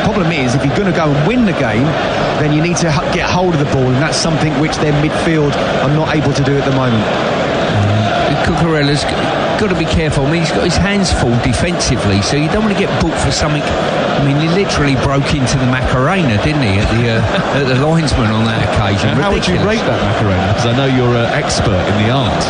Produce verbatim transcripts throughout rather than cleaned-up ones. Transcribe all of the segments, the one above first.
problem is, if you're going to go and win the game, then you need to h- get hold of the ball, and that's something which their midfield are not able to do at the moment. Cucurella's got to be careful. I mean, he's got his hands full defensively, so you don't want to get booked for something. I mean, he literally broke into the Macarena, didn't he, at the uh, at the linesman on that occasion. How would you rate that Macarena? Because I know you're an expert in the art.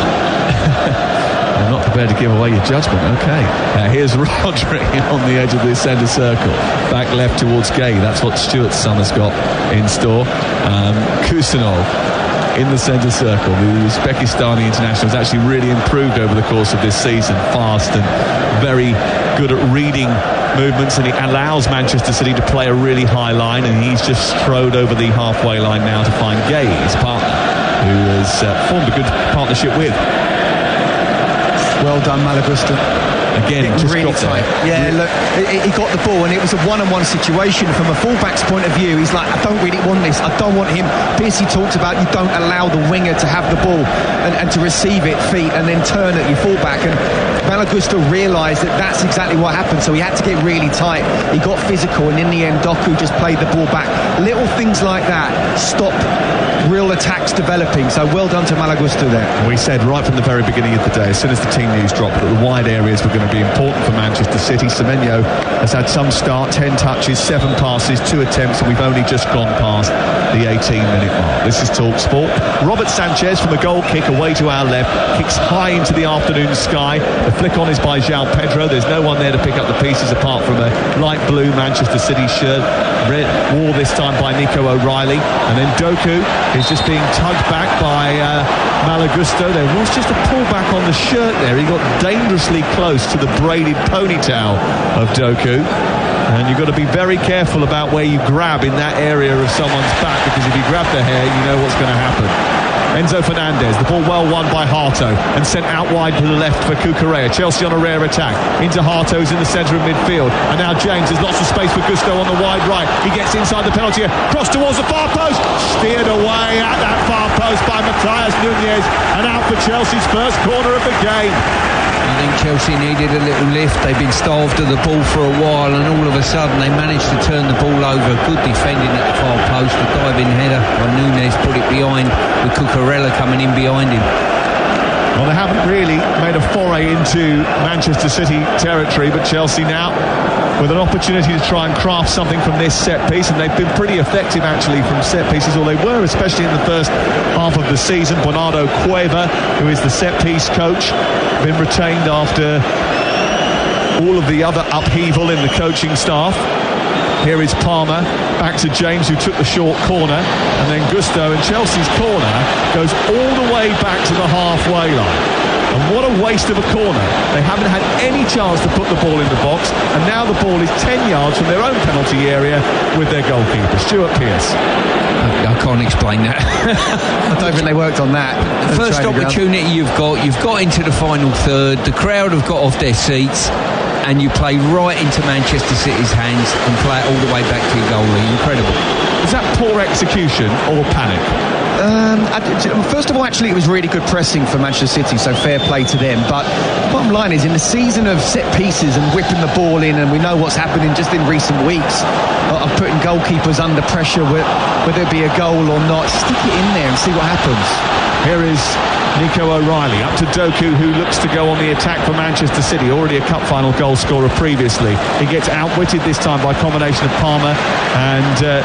I'm not prepared to give away your judgment. Okay. Uh, here's Rodri on the edge of the centre circle. Back left towards Gay. That's what Stuart's son has got in store. Um, Kusanov in the centre circle. The Uzbekistani international has actually really improved over the course of this season. Fast and very good at reading movements, and he allows Manchester City to play a really high line, and he's just strode over the halfway line now to find Gay, his partner, who has uh, formed a good partnership with. Well done, Malagusta. Again, just really got tight. there. Yeah, look, he, he got the ball, and it was a one-on-one situation. From a fullback's point of view, he's like, I don't really want this. I don't want him. Piercy talks about you don't allow the winger to have the ball and, and to receive it, feet, and then turn at your fullback. And Malagusta realised that that's exactly what happened, so he had to get really tight. He got physical, and in the end, Doku just played the ball back. Little things like that stop real attacks developing, so well done to Malagusta there. We said right from the very beginning of the day, as soon as the team news dropped, that the wide areas were going to be important for Manchester City. Semenyo has had some start, ten touches, seven passes, two attempts, and we've only just gone past the eighteen minute mark. This is TalkSport. Robert Sanchez from a goal kick away to our left, kicks high into the afternoon sky. The flick on is by João Pedro. There's no one there to pick up the pieces apart from a light blue Manchester City shirt, red wore this time by Nico O'Reilly, and then Doku is just being tugged back by uh, Malagusta. There was just a pullback on the shirt there. He got dangerously close to the braided ponytail of Doku, and you've got to be very careful about where you grab in that area of someone's back, because if you grab the hair, you know what's going to happen. Enzo Fernandez, the ball well won by Hato and sent out wide to the left for Cucurella. Chelsea on a rare attack into Harto's in the centre of midfield, and now James has lots of space for Gusto on the wide right. He gets inside the penalty area, cross towards the far post, steered away at that far post by Matthias Nunez, and out for Chelsea's first corner of the game. I think Chelsea needed a little lift. They've been starved of the ball for a while, and all of a sudden they managed to turn the ball over. Good defending at the far post, a diving header by Nunez, put it behind, with Cucurella coming in behind him. Well, they haven't really made a foray into Manchester City territory, but Chelsea now with an opportunity to try and craft something from this set piece, and they've been pretty effective actually from set pieces, or they were, especially in the first half of the season. Bernardo Cueva, who is the set piece coach, been retained after all of the other upheaval in the coaching staff. Here is Palmer, back to James, who took the short corner, and then Gusto, and Chelsea's corner goes all the way back to the halfway line. And what a waste of a corner. They haven't had any chance to put the ball in the box, and now the ball is ten yards from their own penalty area with their goalkeeper, Stuart Pearce. I can't explain that. I don't think they worked on that. The first opportunity you've got, you've got into the final third, the crowd have got off their seats, and you play right into Manchester City's hands and play it all the way back to your goalie. Incredible. Is that poor execution or panic? Um, first of all, actually, it was really good pressing for Manchester City, so fair play to them. But bottom line is, in the season of set pieces and whipping the ball in, and we know what's happening just in recent weeks of putting goalkeepers under pressure, whether it be a goal or not, stick it in there and see what happens. Here is Nico O'Reilly up to Doku, who looks to go on the attack for Manchester City, already a cup final goal scorer previously. He gets outwitted this time by a combination of Palmer and uh,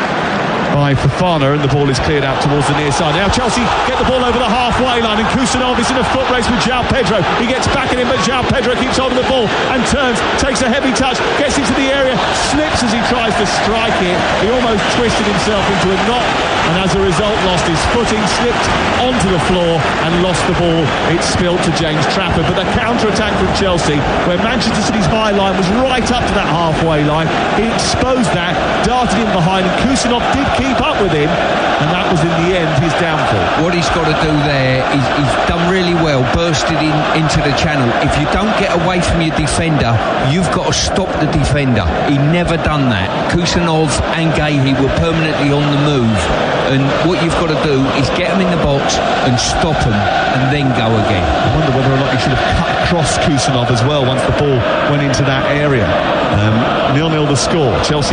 by Fofana, and the ball is cleared out towards the near side. Now Chelsea get the ball over the halfway line, and Kusanov is in a foot race with João Pedro. He gets back at him, but João Pedro keeps hold of the ball and turns, takes a heavy touch, gets into the area, slips as he tries to strike it. He almost twisted himself into a knot, and as a result lost his footing, slipped onto the floor and lost the ball. It spilled to James Trafford. But the counter-attack from Chelsea, where Manchester City's high line was right up to that halfway line, he exposed that, darted in behind, and Kusanov did keep up with him, and that was in the end his downfall. What he's got to do there is he's done really well, bursted in into the channel. If you don't get away from your defender, you've got to stop the defender. He never done that. Kusanov and Gahey were permanently on the move, and what you've got to do is get them in the box and stop them, and then go again. I wonder whether or not he should have cut across Kusanov as well once the ball went into that area. Um, nil nil the score. Chelsea